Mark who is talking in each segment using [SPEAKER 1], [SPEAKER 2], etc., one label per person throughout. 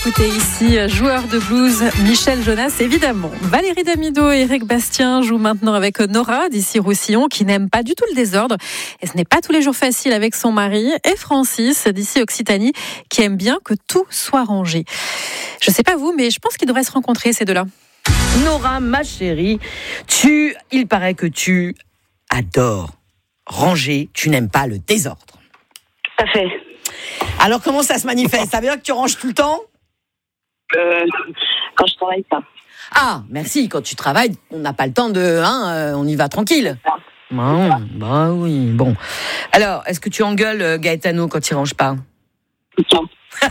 [SPEAKER 1] Écoutez ici, joueur de blues, Michel Jonas, évidemment. Valérie Damido et Éric Bastien jouent maintenant avec Nora, d'ici Roussillon, qui n'aime pas du tout le désordre. Et ce n'est pas tous les jours facile avec son mari. Et Francis, d'ici Occitanie, qui aime bien que tout soit rangé. Je ne sais pas vous, mais je pense qu'ils devraient se rencontrer, ces deux-là.
[SPEAKER 2] Nora, ma chérie, il paraît que tu adores ranger, tu n'aimes pas le désordre.
[SPEAKER 3] Tout à fait.
[SPEAKER 2] Alors comment ça se manifeste? Ça veut dire que tu ranges tout le temps?
[SPEAKER 3] Quand je travaille pas.
[SPEAKER 2] Ah, merci, quand tu travailles, on n'a pas le temps on y va tranquille. Bah oui, bon. Alors, est-ce que tu engueules Gaetano quand il range pas?
[SPEAKER 3] Tout le temps.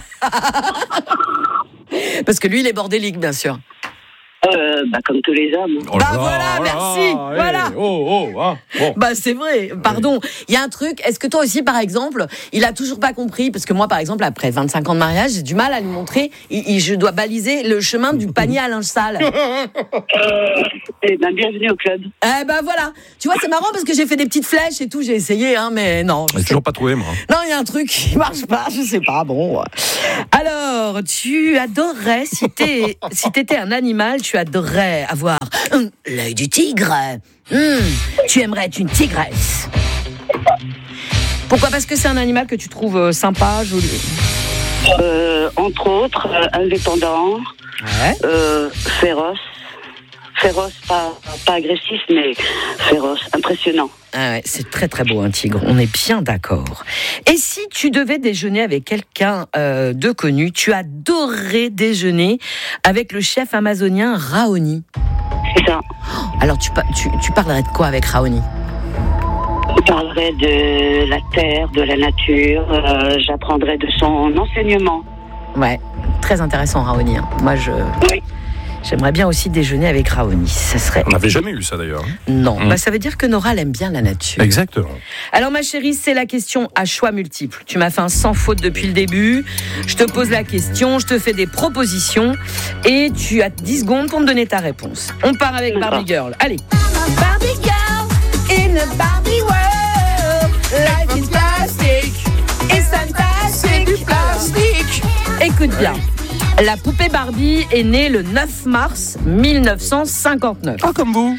[SPEAKER 2] Parce que lui, il est bordélique, bien sûr.
[SPEAKER 3] Comme tous les hommes.
[SPEAKER 2] Merci. Voilà.
[SPEAKER 4] Bon.
[SPEAKER 2] Bah c'est vrai, pardon. Il y a un truc, est-ce que toi aussi par exemple, il a toujours pas compris, parce que moi par exemple après 25 ans de mariage, j'ai du mal à lui montrer, je dois baliser le chemin du panier à linge sale.
[SPEAKER 3] Bienvenue au club.
[SPEAKER 2] Voilà, tu vois c'est marrant parce que j'ai fait des petites flèches et tout, j'ai essayé mais non.
[SPEAKER 4] J'ai toujours pas trouvé moi.
[SPEAKER 2] Non, il y a un truc qui marche pas, je sais pas, bon. Alors, tu adorerais, si t'étais un animal, tu adorerais avoir l'œil du tigre. Tu aimerais être une tigresse. Pourquoi? Parce que c'est un animal que tu trouves sympa, joli.
[SPEAKER 3] Entre autres, indépendant, féroce. Féroce, pas agressif, mais féroce, impressionnant.
[SPEAKER 2] Ah ouais, c'est très très beau un tigre, on est bien d'accord. Et si tu devais déjeuner avec quelqu'un de connu, tu adorerais déjeuner avec le chef amazonien Raoni.
[SPEAKER 3] C'est ça.
[SPEAKER 2] Alors tu parlerais de quoi avec Raoni?
[SPEAKER 3] Je parlerais de la terre, de la nature, j'apprendrais de son enseignement.
[SPEAKER 2] Ouais, très intéressant Raoni. Moi
[SPEAKER 3] Oui.
[SPEAKER 2] J'aimerais bien aussi déjeuner avec Raoni. Ça serait...
[SPEAKER 4] On n'avait jamais eu ça d'ailleurs.
[SPEAKER 2] Non, ça veut dire que Nora elle aime bien la nature.
[SPEAKER 4] Exactement.
[SPEAKER 2] Alors ma chérie, c'est la question à choix multiples. Tu m'as fait un sans faute depuis le début. Je te pose la question, je te fais des propositions et tu as 10 secondes pour me donner ta réponse. On part avec Barbie Girl. Allez. Barbie Girl in a Barbie world. Life is plastic. It's fantastic. Du plastique. Écoute bien. La poupée Barbie est née le 9 mars 1959.
[SPEAKER 4] Ah, comme vous.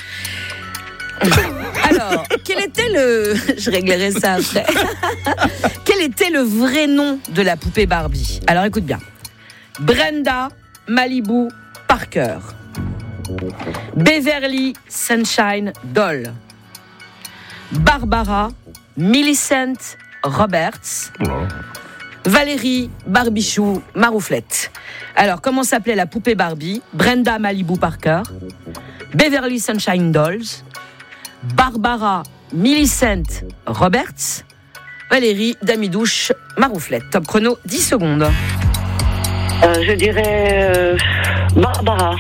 [SPEAKER 2] Alors, quel était le... Je réglerai ça après. Quel était le vrai nom de la poupée Barbie? Alors, écoute bien. Brenda Malibu Parker. Beverly Sunshine Doll. Barbara Millicent Roberts. Valérie Barbichou Marouflette. Alors, comment s'appelait la poupée Barbie? Brenda Malibu Parker, Beverly Sunshine Dolls, Barbara Millicent Roberts, Valérie Damidouche Marouflette. Top chrono, 10 secondes.
[SPEAKER 3] Je dirais Barbara.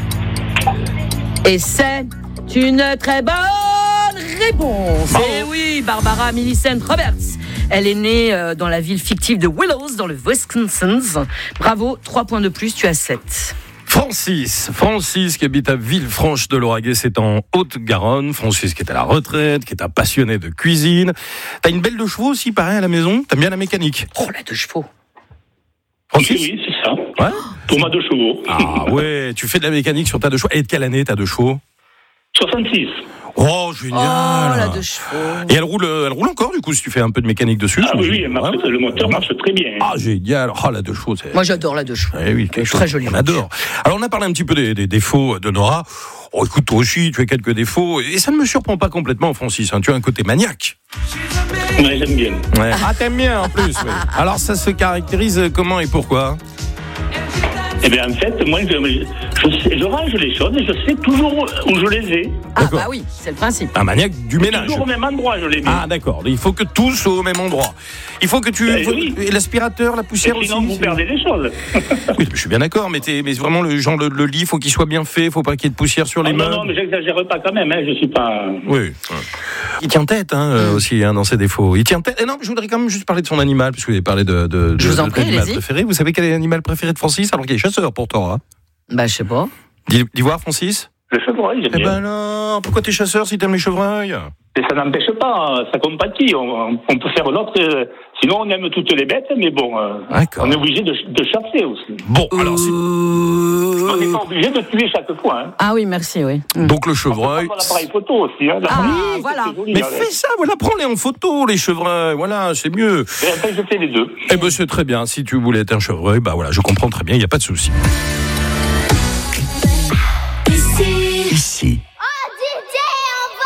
[SPEAKER 2] Et c'est une très bonne réponse. Et oui, Barbara Millicent Roberts. Elle est née dans la ville fictive de Willows, dans le Wisconsin. Bravo, 3 points de plus, tu as 7.
[SPEAKER 4] Francis qui habite à Villefranche-de-Lauragais, c'est en Haute-Garonne. Francis qui est à la retraite, qui est un passionné de cuisine. T'as une belle de chevaux aussi, pareil, à la maison? T'aimes bien la mécanique?
[SPEAKER 2] Oh, la de chevaux.
[SPEAKER 4] Francis?
[SPEAKER 5] Oui, c'est ça.
[SPEAKER 4] Ouais.
[SPEAKER 5] Pour ma 2 chevaux.
[SPEAKER 4] Ah ouais, tu fais de la mécanique sur ta 2 chevaux. Et de quelle année ta 2 chevaux?
[SPEAKER 5] 66.
[SPEAKER 4] Oh, génial.
[SPEAKER 2] Oh, la de chevaux.
[SPEAKER 4] Et elle roule encore, du coup, si tu fais un peu de mécanique dessus?
[SPEAKER 5] Le moteur marche très bien.
[SPEAKER 4] Ah, génial. Oh, la 2 chevaux.
[SPEAKER 2] Moi, j'adore la de chevaux.
[SPEAKER 4] Eh oui,
[SPEAKER 2] très jolie.
[SPEAKER 4] On adore. Alors, on a parlé un petit peu des défauts de Nora. Oh, écoute, toi aussi, tu as quelques défauts. Et ça ne me surprend pas complètement, Francis. Tu as un côté maniaque.
[SPEAKER 5] Ouais, j'aime bien.
[SPEAKER 4] Ouais. Ah, t'aimes bien, en plus. Oui. Alors, ça se caractérise comment et pourquoi?
[SPEAKER 5] Eh bien, en fait, moi, je range les choses et je sais toujours où je les ai.
[SPEAKER 2] Ah, bah oui, c'est le principe.
[SPEAKER 4] Un maniaque du ménage.
[SPEAKER 5] Toujours au même endroit, je les mets.
[SPEAKER 4] Ah, d'accord. Il faut que tout soit au même endroit. Il faut que tu...
[SPEAKER 5] Oui.
[SPEAKER 4] Et l'aspirateur, la poussière
[SPEAKER 5] et sinon,
[SPEAKER 4] aussi.
[SPEAKER 5] vous perdez les choses.
[SPEAKER 4] Oui, je suis bien d'accord, mais vraiment le genre le lit, il faut qu'il soit bien fait, il faut pas qu'il y ait de poussière sur les meubles.
[SPEAKER 5] Non, mais j'exagère pas quand même, je suis pas...
[SPEAKER 4] Oui. Il tient tête aussi dans ses défauts. Il tient tête. Et non, je voudrais quand même juste parler de son animal, puisque vous avez parlé de
[SPEAKER 2] je vous en prie,
[SPEAKER 4] l'animal
[SPEAKER 2] allez-y.
[SPEAKER 4] préféré. Vous savez quel est l'animal préféré de Francis, alors qu'il est chasseur pourtant, hein?
[SPEAKER 2] Bah, je sais pas.
[SPEAKER 4] Dis voir, Francis.
[SPEAKER 5] Le chevreuil, j'aime
[SPEAKER 4] Eh
[SPEAKER 5] bien.
[SPEAKER 4] ben non, pourquoi t'es chasseur si t'aimes les chevreuils?
[SPEAKER 5] Et ça n'empêche pas, ça compatit. On peut faire l'autre Sinon, on aime toutes les bêtes, mais bon, on est obligé de chasser aussi.
[SPEAKER 4] Bon, alors
[SPEAKER 5] on n'est pas obligé de tuer chaque fois. Hein.
[SPEAKER 2] Ah oui, merci, oui.
[SPEAKER 4] Donc le chevreuil.
[SPEAKER 5] On peut prendre l'appareil photo aussi. Hein.
[SPEAKER 2] Voilà.
[SPEAKER 5] Joli,
[SPEAKER 4] mais fais ça, voilà, prends-les en photo, les chevreuils, voilà, c'est mieux.
[SPEAKER 5] Et après, je fais les deux.
[SPEAKER 4] Eh ben, c'est très bien. Si tu voulais être un chevreuil, bah voilà, je comprends très bien, il n'y a pas de souci. Ici.